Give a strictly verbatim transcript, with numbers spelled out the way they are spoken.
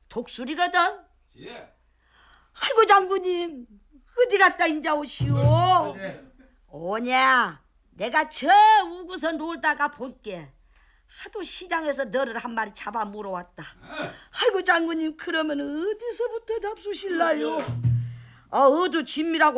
독수리거든. 예. 아이고 장군님 어디 갔다 인자 오시오. 오냐 내가 저 우구서 놀다가 볼게. 하도 시장에서 너를 한 마리 잡아 물어왔다. 아이고 장군님 그러면 어디서부터 잡수실라요? 아 어두 짐이라고